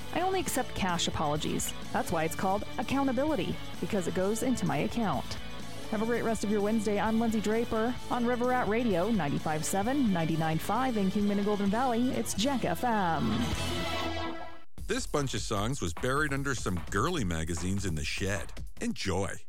I only accept cash apologies. That's why it's called accountability, because it goes into my account. Have a great rest of your Wednesday. I'm Lindsay Draper on River Rat Radio, 95.7, 99.5 in Kingman and Golden Valley. It's Jack FM. This bunch of songs was buried under some girly magazines in the shed. Enjoy.